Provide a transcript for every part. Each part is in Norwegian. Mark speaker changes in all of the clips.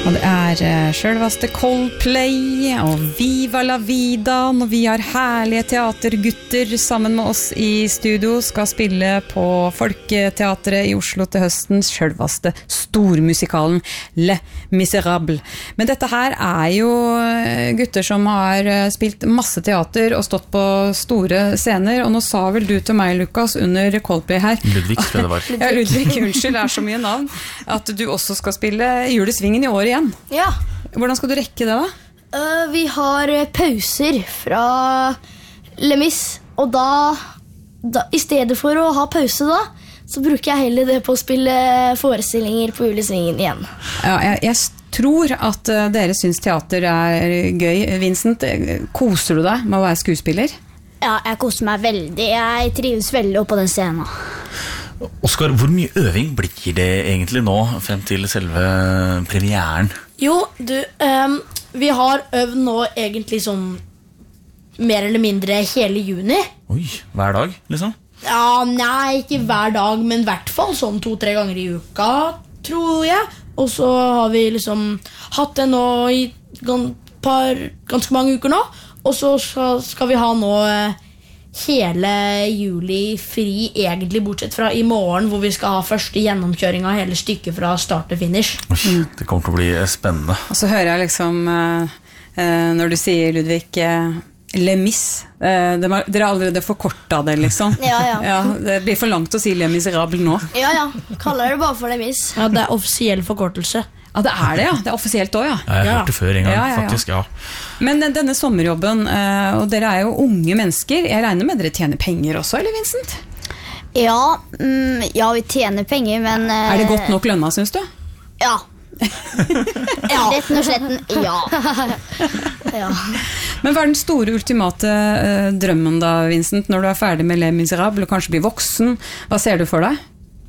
Speaker 1: Og det selveste Coldplay og Viva la Vida når vi har herlige teatergutter sammen med oss i studio skal spille på Folketeatret i Oslo til høstens selveste stormusikalen Les Misérables. Men dette her jo gutter som har spilt masse teater og stått på store scener, og nå sa vel du til meg, Lukas, under Coldplay her
Speaker 2: Ludvig, tror jeg det var.
Speaker 1: Ja, Ludvig, unnskyld, det så mye navn at du også skal spille Julesvingen i år igjen.
Speaker 3: Ja.
Speaker 1: Hvordan skal du rekke det da?
Speaker 3: Vi har pauser fra Les Mis, og da i stedet for å ha pause da, så bruker jeg heller det på å spille forestillinger på Julesvingen igjen.
Speaker 1: Ja, jeg tror at dere synes teater gøy. Vincent, koser du deg med å være skuespiller?
Speaker 4: Ja, jeg koser meg veldig. Jeg trives veldig opp på den scenen.
Speaker 2: Oskar, hvor mye øving blir det egentlig nå frem til selve premieren?
Speaker 5: Jo, vi har øvd nå egentlig sånn mer eller mindre hele juni.
Speaker 2: Oi, hver dag liksom?
Speaker 5: Ja, nei, ikke hver dag, men i hvert fall sånn 2-3 ganger i uka, tror jeg. Og så har vi liksom hatt det nå i ganske mange uker nå, og så skal vi ha nå hele juli fri, egentlig bortsett fra i morgen, hvor vi skal ha første gjennomkjøring av hele stykket fra start til finish.
Speaker 2: Det kommer til å bli spennende.
Speaker 1: Og så hører jeg liksom, når du sier, Ludvig, Les Mis, dere har allerede forkortet det, liksom.
Speaker 3: Ja.
Speaker 1: Det blir for langt å si Les Misérables nå.
Speaker 3: Ja, kaller det bare for Les Mis.
Speaker 5: Ja, det offisiell forkortelse.
Speaker 1: Ja, det det, ja. Det offisielt også, ja.
Speaker 2: Jeg har hørt det før en gang, faktisk, ja.
Speaker 1: Men denne sommerjobben, og dere jo unge mennesker, jeg regner med dere tjener penger også, eller Vincent?
Speaker 4: Ja, vi tjener penger, men...
Speaker 1: det godt nok lønna, synes du?
Speaker 4: Ja. Retten og sletten, ja.
Speaker 1: Men hva den store ultimate drømmen da, Vincent, når du ferdig med Les Misérables og kanskje blir voksen? Hva ser du for deg?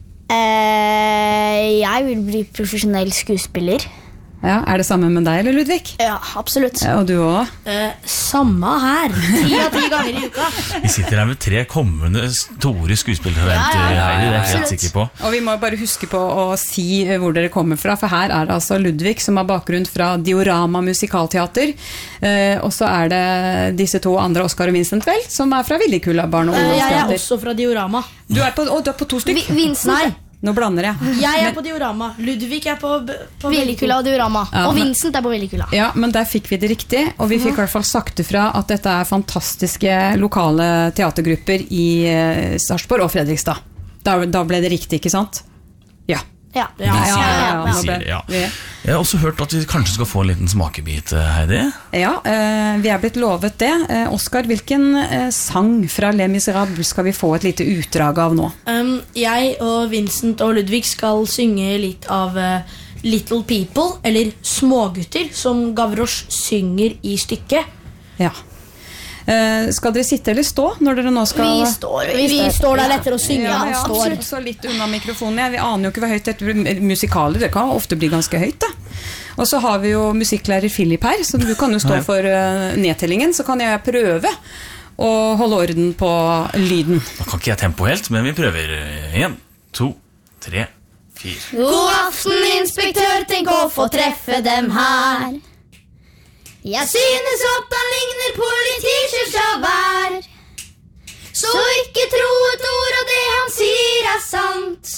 Speaker 4: Jeg vil bli profesjonell skuespiller.
Speaker 1: Ja, det samme med deg, eller Ludvig?
Speaker 3: Ja, absolutt.
Speaker 1: Ja, og du også?
Speaker 5: Samme her. 10 av 10 ganger i uka.
Speaker 2: Vi sitter her med 3 kommende store skuespillertalenter her, det er jeg helt sikker på.
Speaker 1: Og vi må bare huske på å si hvor dere kommer fra, for her det altså Ludvig som har bakgrunn fra Diorama musikalteater, og så det disse 2 andre, Oskar og Vincent vel, som fra Villikulla barn- og ungdomsteater.
Speaker 5: Jeg også fra Diorama.
Speaker 1: Du på 2 stykker?
Speaker 3: Vincent.
Speaker 5: Nei.
Speaker 1: Nå blander jeg.
Speaker 5: Jeg på Diorama. Ludvig på
Speaker 3: Villikulla og Diorama.
Speaker 1: Ja,
Speaker 3: og Vincent på Villikulla.
Speaker 1: Ja, men der fikk vi det riktig, og vi fikk I hvert fall sagt ifra at dette fantastiske lokale teatergrupper I Sarpsborg og Fredrikstad. Da ble det riktig, ikke sant? Ja.
Speaker 3: Ja.
Speaker 2: Vi sier det, ja. Jeg har også hørt at vi kanskje skal få en liten smakebit, Heidi.
Speaker 1: Ja, vi blitt lovet det. Oskar, hvilken sang fra Les Misérables skal vi få et lite utdrag av nå?
Speaker 5: Jeg og Vincent og Ludvig skal synge litt av Little People, eller Smågutter, som Gavroche synger I stykket.
Speaker 1: Ja. Skal dere sitte eller stå når dere nå skal...
Speaker 3: Vi står der etter å synge.
Speaker 1: Ja, absolutt, så litt unna mikrofonen. Vi aner jo ikke hvor høyt dette musikaler, det kan ofte bli ganske høyt da. Og så har vi jo musikklærer Philip her, så du kan jo stå for nedtellingen, så kan jeg prøve å holde orden på lyden.
Speaker 2: Nå kan ikke jeg tempo helt, men vi prøver 1, 2, 3, 4.
Speaker 3: God aften, inspektør, tenk å få treffe dem her. Jeg synes at han ligner politisjef Javert. Så ikke tro et ord av det han sier sant.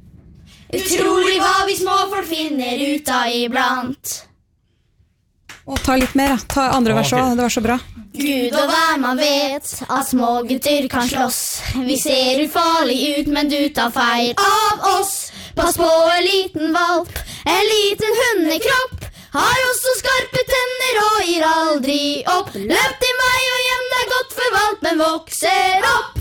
Speaker 3: Utrolig hva vi småfolk finner ut av iblant.
Speaker 1: Ta litt mer, ta andre vers også, det var så bra.
Speaker 3: Gud og hver man vet at små gutter kan slåss. Vi ser ufarlig ut, men du tar feil av oss. Pass på en liten valp, en liten hundekropp. Har også skarpe tenner og gir aldri opp. Løp til meg og hjem, det godt for valpen vokser opp.